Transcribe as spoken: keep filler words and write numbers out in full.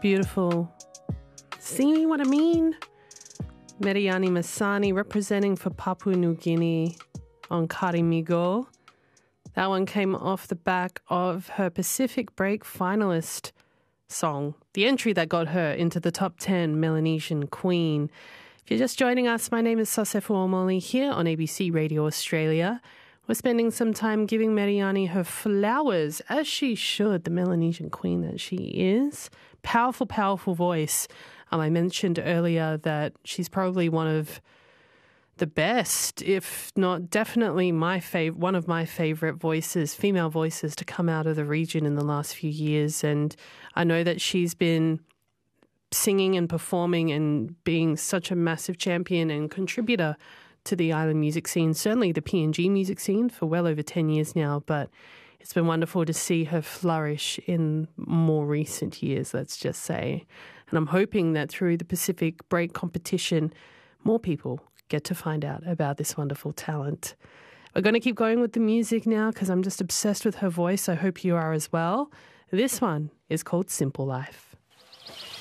beautiful. See what I mean? Meriani Masani representing for Papua New Guinea on Kari Migo. That one came off the back of her Pacific Break finalist song, the entry that got her into the top ten, Melanesian Queen. If you're just joining us, my name is Sosefu Omoli here on A B C Radio Australia. We're spending some time giving Meriani her flowers, as she should, the Melanesian Queen that she is. Powerful, powerful voice. Um, I mentioned earlier that she's probably one of the best, if not definitely my fav- one of my favourite voices, female voices to come out of the region in the last few years. And I know that she's been singing and performing and being such a massive champion and contributor to the island music scene, certainly the P N G music scene, for well over ten years now. But it's been wonderful to see her flourish in more recent years, let's just say. And I'm hoping that through the Pacific Break competition, more people get to find out about this wonderful talent. We're going to keep going with the music now because I'm just obsessed with her voice. I hope you are as well. This one is called Simple Life.